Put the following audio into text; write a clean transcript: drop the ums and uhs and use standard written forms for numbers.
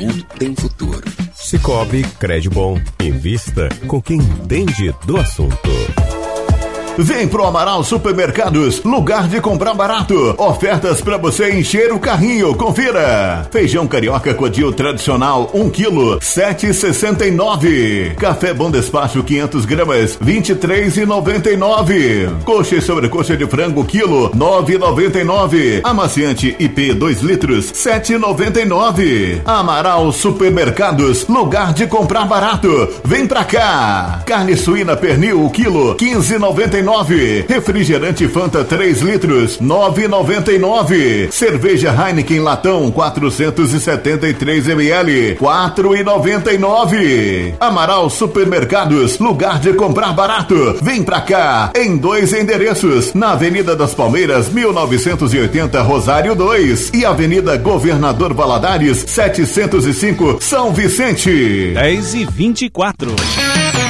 investimento tem futuro. Cicobi Credibom. Invista com quem entende do assunto. Vem pro Amaral Supermercados, lugar de comprar barato. Ofertas para você encher o carrinho, confira. Feijão carioca Codil tradicional, 1 kg, 7,69. Café Bom Despacho, 500 gramas, 23,99. Coxa e sobrecoxa de frango, quilo, 9,99. Amaciante IP 2 litros, 7,99. Amaral Supermercados, lugar de comprar barato. Vem pra cá. Carne suína pernil, o quilo, 15,99. Refrigerante Fanta 3 litros, 9,99. Cerveja Heineken latão 473 ml, 4,99. Amaral Supermercados, lugar de comprar barato. Vem pra cá, em 2 endereços, na Avenida das Palmeiras, 1980, Rosário 2 e Avenida Governador Valadares, 705, São Vicente. 10h24.